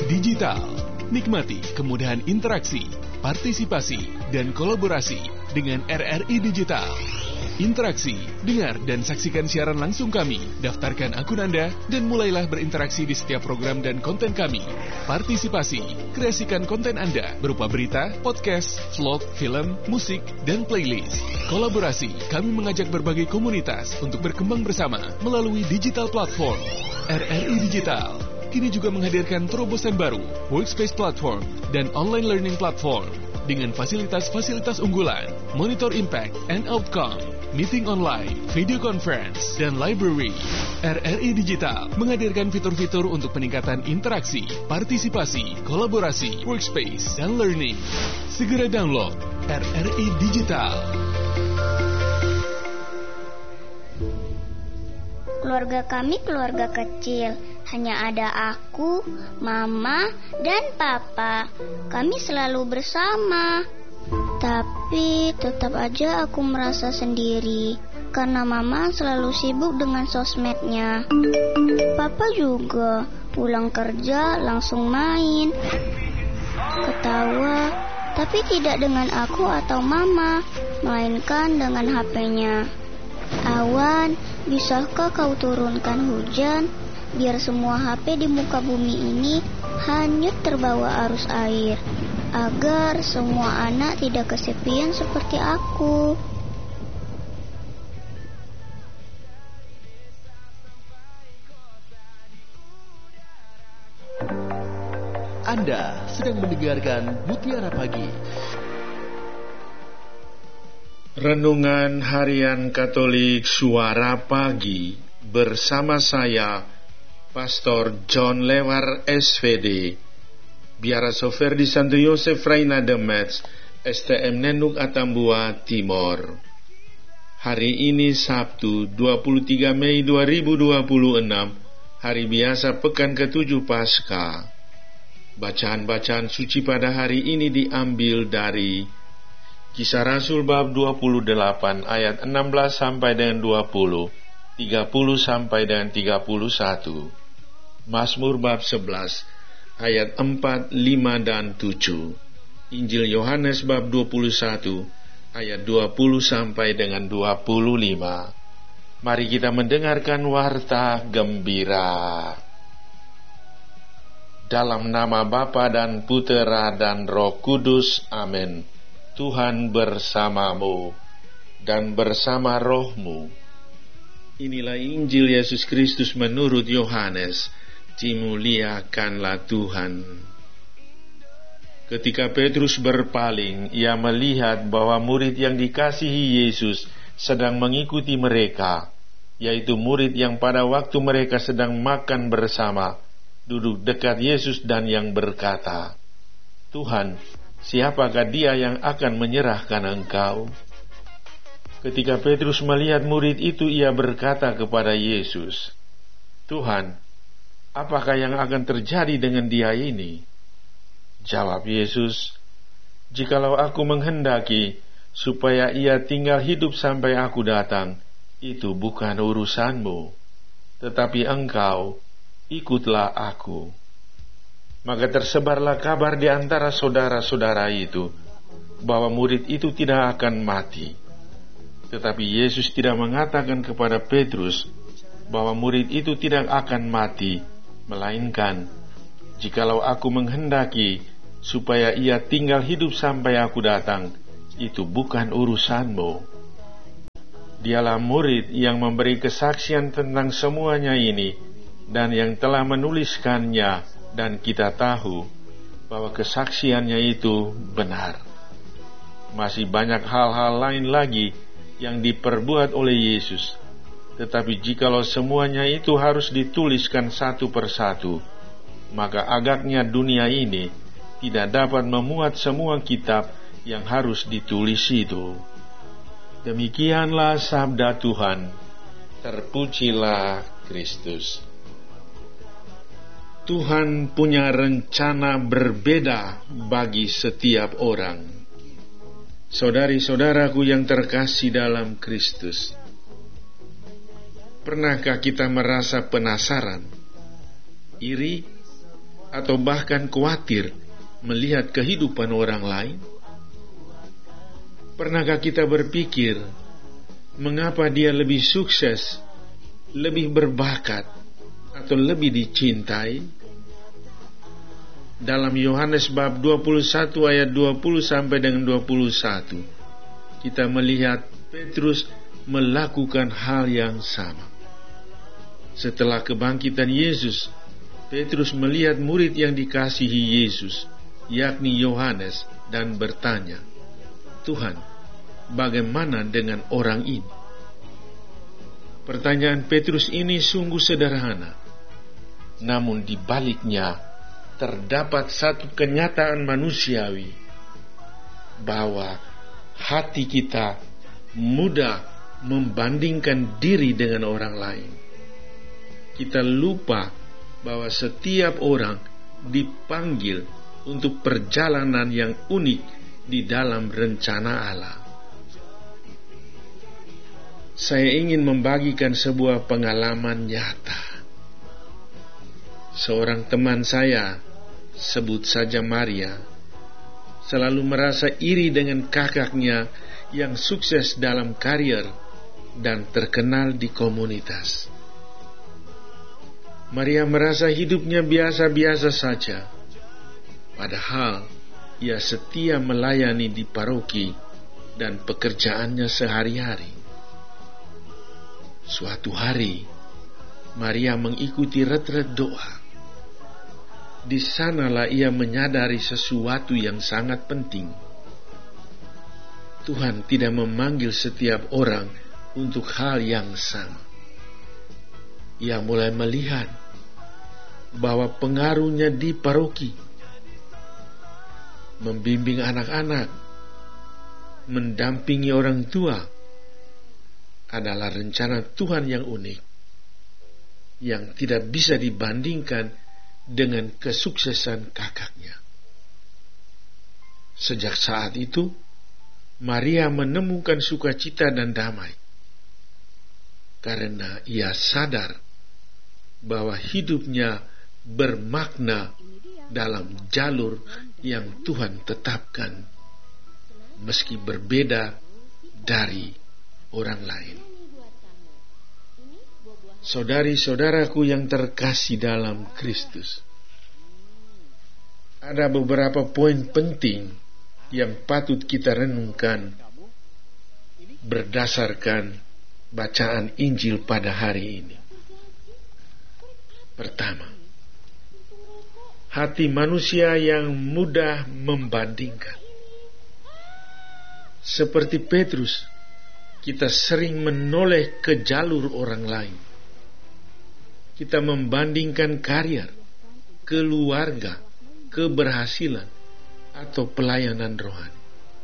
Digital. Nikmati kemudahan interaksi, partisipasi, dan kolaborasi dengan RRI Digital. Interaksi, dengar dan saksikan siaran langsung kami, daftarkan akun Anda, dan mulailah berinteraksi di setiap program dan konten kami. Partisipasi, kreasikan konten Anda berupa berita, podcast, vlog, film, musik, dan playlist. Kolaborasi, kami mengajak berbagai komunitas untuk berkembang bersama melalui digital platform. RRI Digital kini juga menghadirkan terobosan baru, workspace platform, dan online learning platform dengan fasilitas-fasilitas unggulan, monitor impact and outcome, meeting online, video conference, dan library. RRI Digital menghadirkan fitur-fitur untuk peningkatan interaksi, partisipasi, kolaborasi, workspace, dan learning. Segera download RRI Digital. Keluarga kami keluarga kecil. Hanya ada aku, mama, dan papa. Kami selalu bersama. Tapi tetap aja aku merasa sendiri karena mama selalu sibuk dengan sosmednya. Papa juga pulang kerja langsung main, ketawa, tapi tidak dengan aku atau mama, melainkan dengan HP-nya. Awan, bisakah kau turunkan hujan biar semua HP di muka bumi ini hanyut terbawa arus air, agar semua anak tidak kesepian seperti aku. Anda sedang mendengarkan Mutiara Pagi. Renungan Harian Katolik Suara Pagi bersama saya, Pastor John Lewar SVD, Biara Sofer di Santo Yosef Reina de Metz, STM Nenuk Atambua Timor. Hari ini Sabtu 23 Mei 2026, hari biasa pekan ke-7 Paskah. Bacaan-bacaan suci pada hari ini diambil dari Kisah Rasul bab 28 ayat 16 sampai dengan 20, 30 sampai dengan 31. Mazmur bab 11 ayat 4, 5 dan 7. Injil Yohanes bab 21 ayat 20 sampai dengan 25. Mari kita mendengarkan warta gembira. Dalam nama Bapa dan Putera dan Roh Kudus, amin. Tuhan bersamamu dan bersama rohmu. Inilah Injil Yesus Kristus menurut Yohanes. Dimuliakanlah Tuhan. Ketika Petrus berpaling, ia melihat bahwa murid yang dikasihi Yesus sedang mengikuti mereka, yaitu murid yang pada waktu mereka sedang makan bersama, duduk dekat Yesus dan yang berkata, "Tuhan, siapakah dia yang akan menyerahkan Engkau?" Ketika Petrus melihat murid itu, ia berkata kepada Yesus, "Tuhan, apakah yang akan terjadi dengan dia ini?" Jawab Yesus, "Jikalau aku menghendaki supaya ia tinggal hidup sampai aku datang, itu bukan urusanmu. Tetapi engkau, ikutlah aku." Maka tersebarlah kabar di antara saudara-saudara itu, bahwa murid itu tidak akan mati. Tetapi Yesus tidak mengatakan kepada Petrus bahwa murid itu tidak akan mati, melainkan, "Jikalau aku menghendaki supaya ia tinggal hidup sampai aku datang, itu bukan urusanmu." Dialah murid yang memberi kesaksian tentang semuanya ini, dan yang telah menuliskannya, dan kita tahu bahwa kesaksiannya itu benar. Masih banyak hal-hal lain lagi yang diperbuat oleh Yesus, tetapi jikalau semuanya itu harus dituliskan satu persatu, maka agaknya dunia ini tidak dapat memuat semua kitab yang harus ditulis itu. Demikianlah sabda Tuhan. Terpujilah Kristus. Tuhan punya rencana berbeda bagi setiap orang. Saudari-saudaraku yang terkasih dalam Kristus, pernahkah kita merasa penasaran, iri, atau bahkan khawatir melihat kehidupan orang lain? Pernahkah kita berpikir, mengapa dia lebih sukses, lebih berbakat, atau lebih dicintai? Dalam Yohanes bab 21 ayat 20 sampai dengan 21, kita melihat Petrus melakukan hal yang sama. Setelah kebangkitan Yesus, Petrus melihat murid yang dikasihi Yesus, yakni Yohanes, dan bertanya, "Tuhan, bagaimana dengan orang ini?" Pertanyaan Petrus ini sungguh sederhana, namun di baliknya terdapat satu kenyataan manusiawi, bahwa hati kita mudah membandingkan diri dengan orang lain. Kita lupa bahwa setiap orang dipanggil untuk perjalanan yang unik di dalam rencana Allah. Saya ingin membagikan sebuah pengalaman nyata. Seorang teman saya, sebut saja Maria, selalu merasa iri dengan kakaknya yang sukses dalam karier dan terkenal di komunitas. Maria merasa hidupnya biasa-biasa saja, padahal ia setia melayani di paroki dan pekerjaannya sehari-hari. Suatu hari, Maria mengikuti retret doa. Di sanalah ia menyadari sesuatu yang sangat penting. Tuhan tidak memanggil setiap orang untuk hal yang sama. Ia mulai melihat bahwa pengaruhnya di paroki, membimbing anak-anak, mendampingi orang tua, adalah rencana Tuhan yang unik, yang tidak bisa dibandingkan dengan kesuksesan kakaknya. Sejak saat itu, Maria menemukan sukacita dan damai, karena ia sadar bahwa hidupnya bermakna dalam jalur yang Tuhan tetapkan, meski berbeda dari orang lain. Saudari-saudaraku yang terkasih dalam Kristus, ada beberapa poin penting yang patut kita renungkan berdasarkan bacaan Injil pada hari ini. Pertama, hati manusia yang mudah membandingkan. Seperti Petrus, kita sering menoleh ke jalur orang lain. Kita membandingkan karier, keluarga, keberhasilan, atau pelayanan rohani.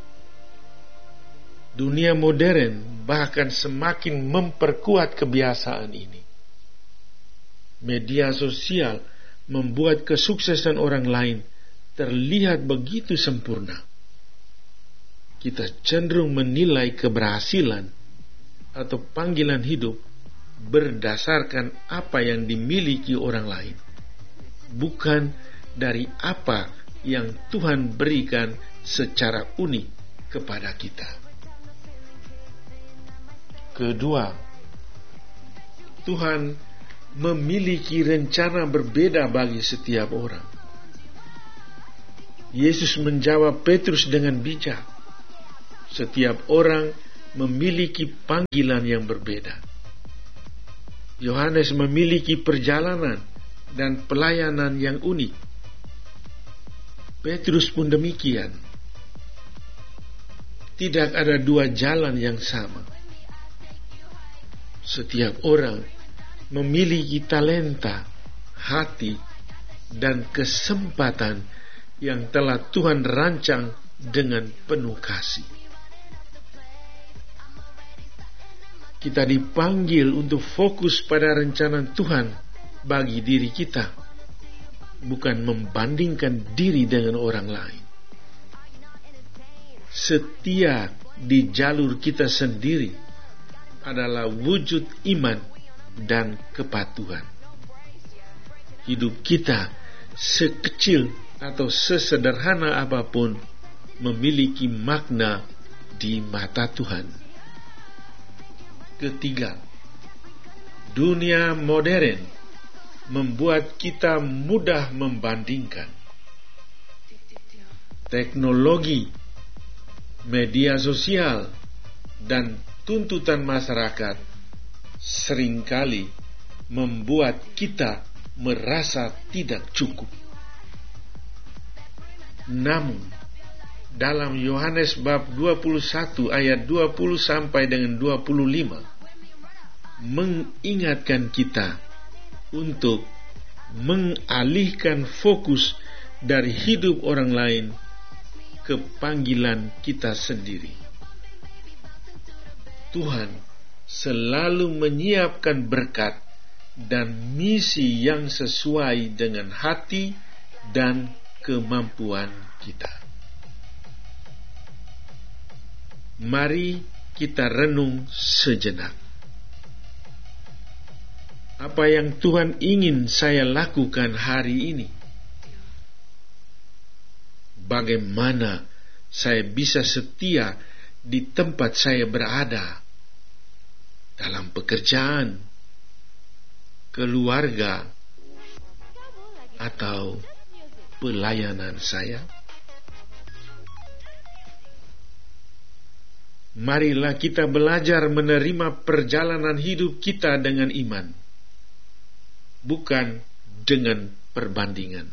Dunia modern bahkan semakin memperkuat kebiasaan ini. Media sosial membuat kesuksesan orang lain terlihat begitu sempurna. Kita cenderung menilai keberhasilan atau panggilan hidup berdasarkan apa yang dimiliki orang lain, bukan dari apa yang Tuhan berikan secara unik kepada kita. Kedua, Tuhan memiliki rencana berbeda bagi setiap orang. Yesus menjawab Petrus dengan bijak. Setiap orang memiliki panggilan yang berbeda. Yohanes memiliki perjalanan dan pelayanan yang unik. Petrus pun demikian. Tidak ada dua jalan yang sama. Setiap orang memiliki talenta, hati, dan kesempatan yang telah Tuhan rancang dengan penuh kasih. Kita dipanggil untuk fokus pada rencana Tuhan bagi diri kita, bukan membandingkan diri dengan orang lain. Setia di jalur kita sendiri adalah wujud iman dan kepatuhan. Hidup kita sekecil atau sesederhana apapun memiliki makna di mata Tuhan. Ketiga, dunia modern membuat kita mudah membandingkan. Teknologi, media sosial, dan tuntutan masyarakat seringkali membuat kita merasa tidak cukup. Namun, dalam Yohanes bab 21 ayat 20 sampai dengan 25 mengingatkan kita untuk mengalihkan fokus dari hidup orang lain ke panggilan kita sendiri. Tuhan selalu menyiapkan berkat dan misi yang sesuai dengan hati dan kemampuan kita. Mari kita renung sejenak. Apa yang Tuhan ingin saya lakukan hari ini? Bagaimana saya bisa setia di tempat saya berada, dalam pekerjaan, keluarga, atau pelayanan saya? Marilah kita belajar menerima perjalanan hidup kita dengan iman, bukan dengan perbandingan.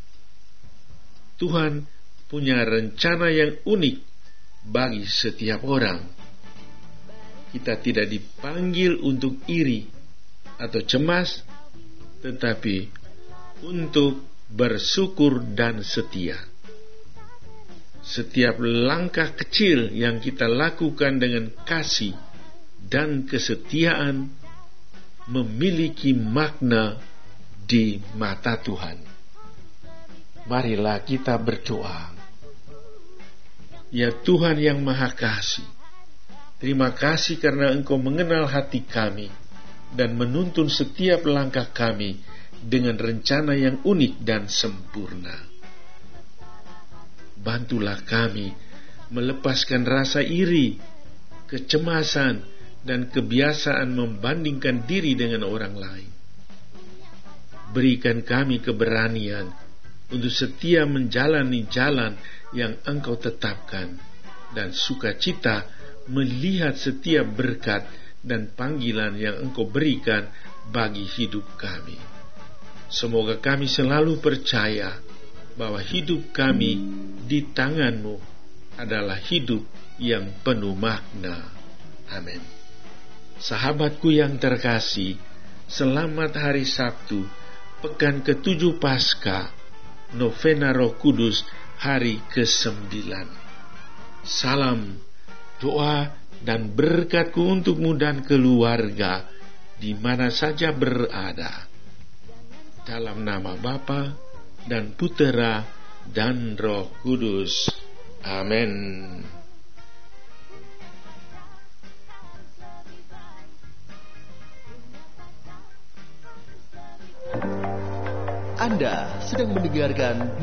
Tuhan punya rencana yang unik bagi setiap orang. Kita tidak dipanggil untuk iri atau cemas, tetapi untuk bersyukur dan setia. Setiap langkah kecil yang kita lakukan dengan kasih dan kesetiaan memiliki makna di mata Tuhan. Marilah kita berdoa. Ya Tuhan yang Maha Kasih, terima kasih karena Engkau mengenal hati kami dan menuntun setiap langkah kami dengan rencana yang unik dan sempurna. Bantulah kami melepaskan rasa iri, kecemasan, dan kebiasaan membandingkan diri dengan orang lain. Berikan kami keberanian untuk setia menjalani jalan yang Engkau tetapkan, dan sukacita melihat setiap berkat dan panggilan yang Engkau berikan bagi hidup kami. Semoga kami selalu percaya bahwa hidup kami di tangan-Mu adalah hidup yang penuh makna. Amin. Sahabatku yang terkasih, selamat hari Sabtu, pekan ke-7 Paskah, Novena Roh Kudus, hari ke-9. Salam, doa, dan berkatku untukmu dan keluarga, di mana saja berada. Dalam nama Bapa dan Putera dan Roh Kudus. Amin. Anda sedang mendengarkan